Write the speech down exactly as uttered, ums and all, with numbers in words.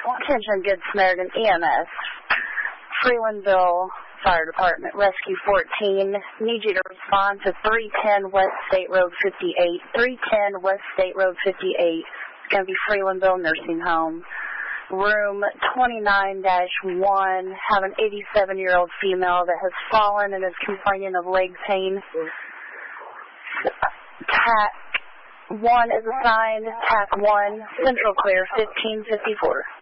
Attention, Good Samaritan E M S. Freelandville Fire Department, Rescue fourteen. Need you to respond to three ten West State Road fifty-eight. three ten West State Road fifty-eight. It's going to be Freelandville Nursing Home. Room twenty-nine dash one. Have an eighty-seven-year-old female that has fallen and is complaining of leg pain. T A C one is assigned. T A C one, Central Clear, fifteen fifty-four.